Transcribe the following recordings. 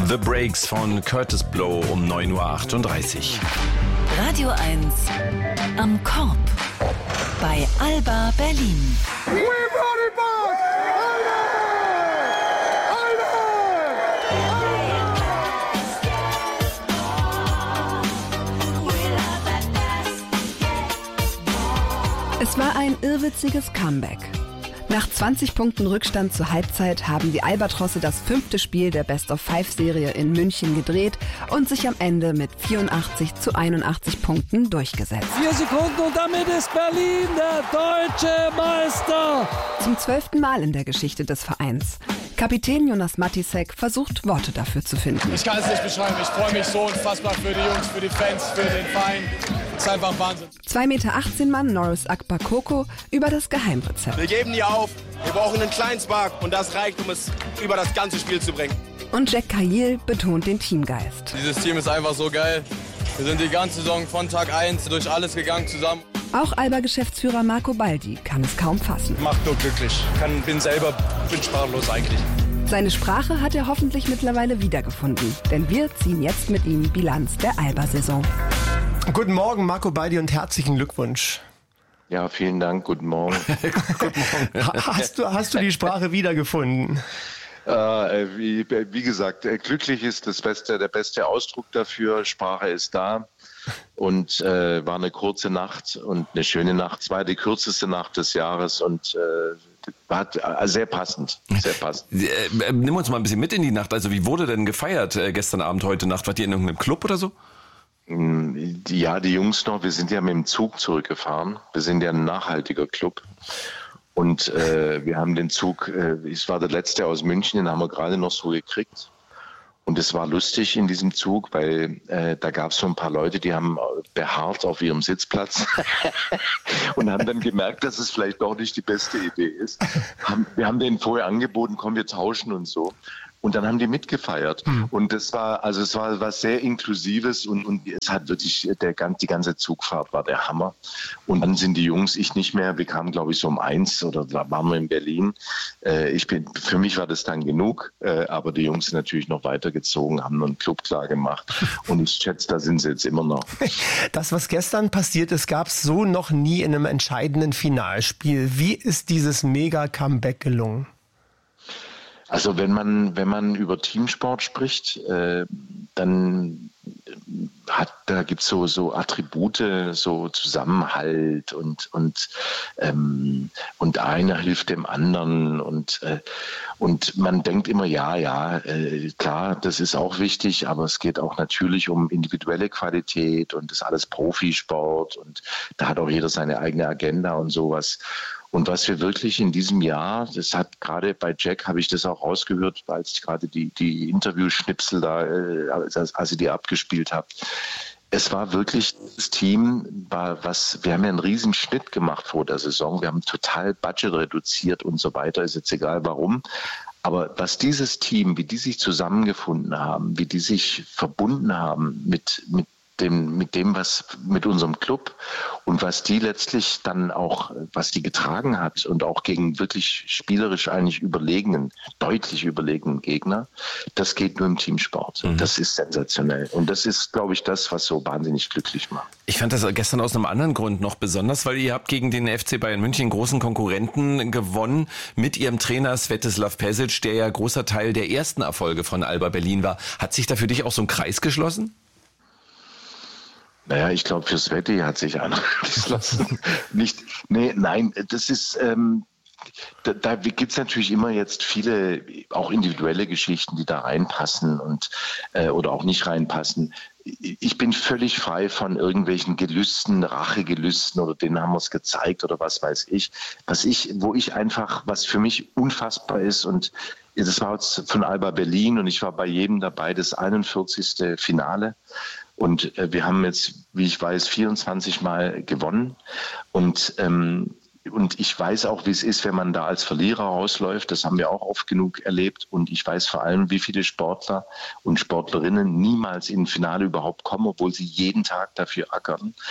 The Breaks von Curtis Blow um 9.38 Uhr. Radio 1 am Korb bei Alba Berlin. We brought it back! Es war ein irrwitziges Comeback. Nach 20 Punkten Rückstand zur Halbzeit haben die Albatrosse das 5. Spiel der Best-of-5-Serie in München gedreht und sich am Ende mit 84-81 Punkten durchgesetzt. 4 Sekunden und damit ist Berlin der deutsche Meister. Zum 12. Mal in der Geschichte des Vereins. Kapitän Jonas Matisek versucht, Worte dafür zu finden. Ich kann es nicht beschreiben. Ich freue mich so unfassbar für die Jungs, für die Fans, für den Verein. Das ist einfach Wahnsinn. 2,18 Meter Mann Norris Akbakoko über das Geheimrezept. Wir geben nie auf. Wir brauchen einen kleinen Spark und das reicht, um es über das ganze Spiel zu bringen. Und Jack Kayil betont den Teamgeist. Dieses Team ist einfach so geil. Wir sind die ganze Saison von Tag 1 durch alles gegangen zusammen. Auch Alba-Geschäftsführer Marco Baldi kann es kaum fassen. Macht nur glücklich. Bin sprachlos eigentlich. Seine Sprache hat er hoffentlich mittlerweile wiedergefunden. Denn wir ziehen jetzt mit ihm Bilanz der Alba-Saison. Guten Morgen, Marco Baldi, und herzlichen Glückwunsch. Ja, vielen Dank. Guten Morgen. Guten Morgen. Hast du die Sprache wiedergefunden? Wie gesagt, glücklich ist der beste Ausdruck dafür. Sprache ist da. Und war eine kurze Nacht und eine schöne Nacht. Es war die kürzeste Nacht des Jahres und war sehr passend. Sehr passend. Nimm uns mal ein bisschen mit in die Nacht. Also wie wurde denn gefeiert gestern Abend, heute Nacht? Wart ihr in irgendeinem Club oder so? Ja, die Jungs noch. Wir sind ja mit dem Zug zurückgefahren. Wir sind ja ein nachhaltiger Club. Und wir haben den Zug, es war der letzte aus München, den haben wir gerade noch so gekriegt. Und es war lustig in diesem Zug, weil da gab es so ein paar Leute, die haben beharrt auf ihrem Sitzplatz und haben dann gemerkt, dass es vielleicht doch nicht die beste Idee ist. Wir haben denen vorher angeboten, komm, wir tauschen und so. Und dann haben die mitgefeiert. Und es war was sehr Inklusives und es hat wirklich, die ganze Zugfahrt war der Hammer. Und dann sind die Jungs, ich nicht mehr, wir kamen glaube ich so um 1 oder da waren wir in Berlin. Für mich war das dann genug, aber die Jungs sind natürlich noch weitergezogen, haben noch einen Club klar gemacht. Und ich schätze, da sind sie jetzt immer noch. Das, was gestern passiert ist, gab es so noch nie in einem entscheidenden Finalspiel. Wie ist dieses Mega-Comeback gelungen? Also wenn man über Teamsport spricht, dann da gibt's so Attribute, so Zusammenhalt und einer hilft dem anderen und man denkt immer, klar, das ist auch wichtig, aber es geht auch natürlich um individuelle Qualität und das ist alles Profisport und da hat auch jeder seine eigene Agenda und sowas. Und was wir wirklich in diesem Jahr, das hat gerade bei Jack, habe ich das auch rausgehört, als ich gerade die Interviewschnipsel da, als ich die abgespielt habe. Es war wirklich, das Team wir haben ja einen riesen Schnitt gemacht vor der Saison. Wir haben total Budget reduziert und so weiter, ist jetzt egal warum. Aber was dieses Team, wie die sich zusammengefunden haben, wie die sich verbunden haben mit dem, was mit unserem Club und was die letztlich dann auch, was die getragen hat und auch gegen wirklich spielerisch eigentlich deutlich überlegenen Gegner, das geht nur im Teamsport. Das ist sensationell. Und das ist, glaube ich, das, was so wahnsinnig glücklich macht. Ich fand das gestern aus einem anderen Grund noch besonders, weil ihr habt gegen den FC Bayern München einen großen Konkurrenten gewonnen mit ihrem Trainer Svetislav Pesic, der ja großer Teil der ersten Erfolge von Alba Berlin war. Hat sich da für dich auch so ein Kreis geschlossen? Naja, ich glaube, für Sveti hat sich einer geschlossen. Nein, das ist, da gibt's natürlich immer jetzt viele, auch individuelle Geschichten, die da reinpassen oder auch nicht reinpassen. Ich bin völlig frei von irgendwelchen Gelüsten, Rachegelüsten oder denen haben wir es gezeigt oder was weiß ich. Was für mich unfassbar ist und das war jetzt von Alba Berlin und ich war bei jedem dabei, das 41. Finale. Und wir haben jetzt, wie ich weiß, 24 Mal gewonnen. Und ich weiß auch, wie es ist, wenn man da als Verlierer rausläuft. Das haben wir auch oft genug erlebt. Und ich weiß vor allem, wie viele Sportler und Sportlerinnen niemals in ein Finale überhaupt kommen, obwohl sie jeden Tag dafür ackern.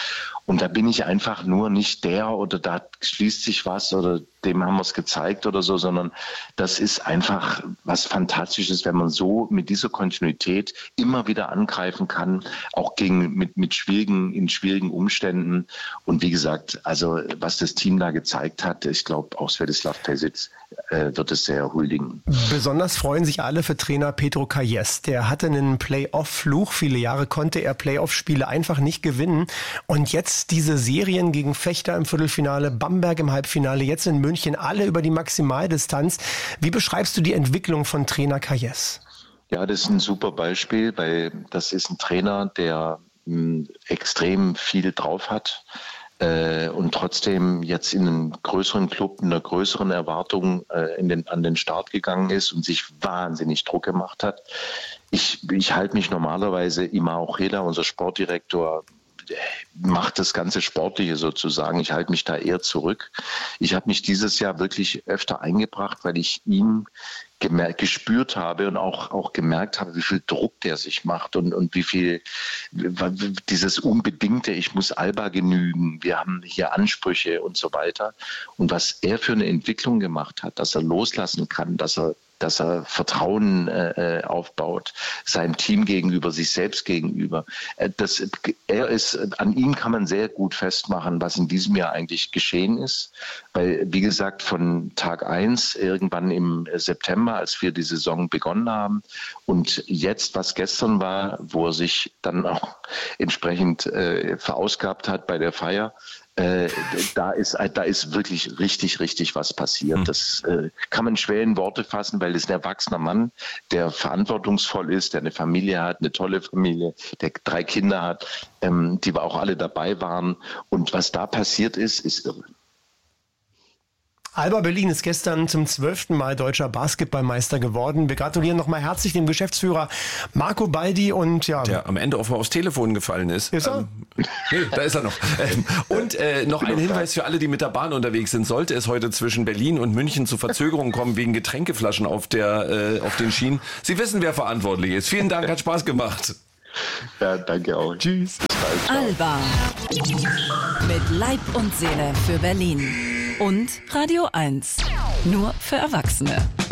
Und da bin ich einfach nur nicht der oder da schließt sich was oder dem haben wir es gezeigt oder so, sondern das ist einfach was Fantastisches, wenn man so mit dieser Kontinuität immer wieder angreifen kann, auch in schwierigen Umständen. Und wie gesagt, also was das Team da gezeigt hat, ich glaube, auch Svetislav Pešić wird es sehr huldigen. Besonders freuen sich alle für Trainer Petro Kayes. Der hatte einen Playoff-Fluch. Viele Jahre konnte er Playoff-Spiele einfach nicht gewinnen. Und jetzt diese Serien gegen Fechter im Viertelfinale, Bamberg im Halbfinale, jetzt in München, alle über die Maximaldistanz. Wie beschreibst du die Entwicklung von Trainer Kayes? Ja, das ist ein super Beispiel, weil das ist ein Trainer, der extrem viel drauf hat. Und trotzdem jetzt in einen größeren Club, in einer größeren Erwartung an den Start gegangen ist und sich wahnsinnig Druck gemacht hat. Ich halte mich normalerweise, Imar Ojeda, unser Sportdirektor, macht das ganze Sportliche sozusagen. Ich halte mich da eher zurück. Ich habe mich dieses Jahr wirklich öfter eingebracht, weil ich ihn gespürt habe und auch gemerkt habe, wie viel Druck der sich macht und wie viel dieses Unbedingte, ich muss Alba genügen, wir haben hier Ansprüche und so weiter. Und was er für eine Entwicklung gemacht hat, dass er loslassen kann, dass er Vertrauen aufbaut, seinem Team gegenüber, sich selbst gegenüber. An ihm kann man sehr gut festmachen, was in diesem Jahr eigentlich geschehen ist. Weil, wie gesagt, von Tag 1, irgendwann im September, als wir die Saison begonnen haben, und jetzt, was gestern war, wo er sich dann auch entsprechend verausgabt hat bei der Feier, da ist wirklich richtig was passiert. Das kann man schwer in Worte fassen, weil es ein erwachsener Mann, der verantwortungsvoll ist, der eine Familie hat, eine tolle Familie, der 3 Kinder hat, die auch alle dabei waren. Und was da passiert ist irre. Alba Berlin ist gestern zum 12. Mal deutscher Basketballmeister geworden. Wir gratulieren nochmal herzlich dem Geschäftsführer Marco Baldi und ja. Der am Ende offenbar aufs Telefon gefallen ist. Ist er? Nee, da ist er noch. Und noch ein Hinweis für alle, die mit der Bahn unterwegs sind. Sollte es heute zwischen Berlin und München zu Verzögerungen kommen wegen Getränkeflaschen auf den Schienen. Sie wissen, wer verantwortlich ist. Vielen Dank, hat Spaß gemacht. Ja, danke auch. Tschüss. Bis bald. Alba. Mit Leib und Seele für Berlin. Und Radio 1. Nur für Erwachsene.